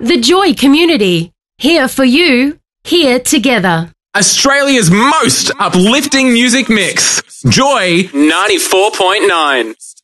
The Joy Community. Here for you, here together. Australia's most uplifting music mix. Joy 94.9.